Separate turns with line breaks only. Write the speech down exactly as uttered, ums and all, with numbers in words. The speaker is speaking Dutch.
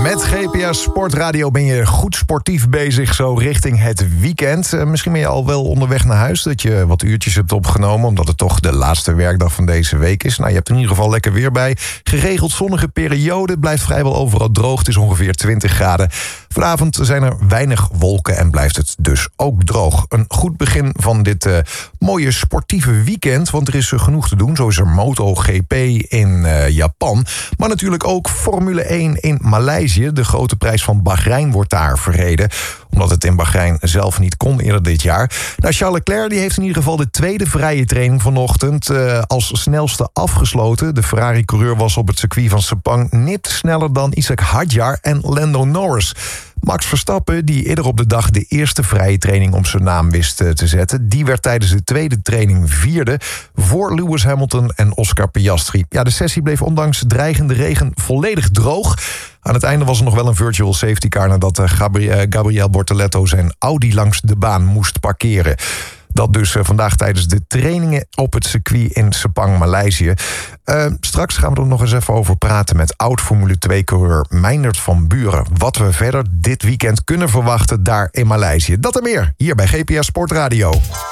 Met G P S Sportradio ben je goed sportief bezig, zo richting het weekend. Uh, misschien ben je al wel onderweg naar huis, dat je wat uurtjes hebt opgenomen, omdat het toch de laatste werkdag van deze week is. Nou, je hebt in ieder geval lekker weer bij. Geregeld zonnige periode, het blijft vrijwel overal droog. Het is ongeveer twintig graden. Vanavond zijn er weinig wolken en blijft het dus ook droog. Een goed begin van dit uh, mooie sportieve weekend, want er is uh, genoeg te doen. Zo is er MotoGP in uh, Japan, maar natuurlijk ook Formule één in Maleisië. De grote prijs van Bahrein wordt daar verreden, omdat het in Bahrein zelf niet kon eerder dit jaar. Nou, Charles Leclerc die heeft in ieder geval de tweede vrije training vanochtend uh, als snelste afgesloten. De Ferrari-coureur was op het circuit van Sepang nipt sneller dan Isaac Hadjar en Lando Norris. Max Verstappen, die eerder op de dag de eerste vrije training op zijn naam wist te zetten, die werd tijdens de tweede training vierde voor Lewis Hamilton en Oscar Piastri. Ja, de sessie bleef ondanks dreigende regen volledig droog. Aan het einde was er nog wel een virtual safety car nadat Gabriel, Gabriel Bortoleto zijn Audi langs de baan moest parkeren. Dat dus uh, vandaag tijdens de trainingen op het circuit in Sepang, Maleisië. Uh, straks gaan we er nog eens even over praten met oud-Formule twee-coureur Meindert van Buren. Wat we verder dit weekend kunnen verwachten daar in Maleisië. Dat en meer, hier bij G P S Sportradio.